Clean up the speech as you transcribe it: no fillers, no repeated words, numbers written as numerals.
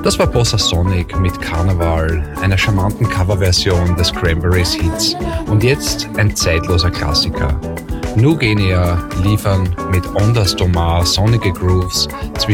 Das war Bossa Sonic mit Karneval, einer charmanten Coverversion des Cranberries Hits. Und jetzt ein zeitloser Klassiker. Nu Genia liefern mit Ondas Domar sonnige Grooves zwischen